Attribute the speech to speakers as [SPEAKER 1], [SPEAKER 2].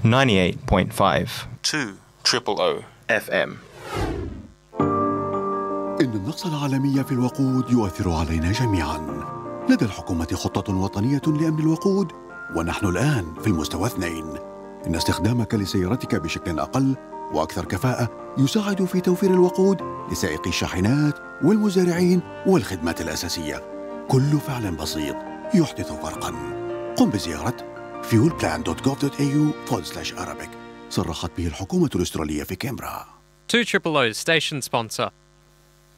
[SPEAKER 1] 98.5 2 FM.
[SPEAKER 2] إن النقص العالمي في الوقود يؤثر علينا جميعاً. لدى الحكومة خطة وطنية لأمن الوقود، ونحن الآن في المستوى 2. إن استخدامك لسيارتك بشكل أقل وأكثر كفاءة يساعد في توفير الوقود لسائقي الشاحنات والمزارعين والخدمات الأساسية. كل فعل بسيط يحدث فرقاً. قم بزيارة fuelplan.gov.au/Arabic. صرحت به الحكومة الأسترالية في كامبرا.
[SPEAKER 3] 2 Triple O's station sponsor.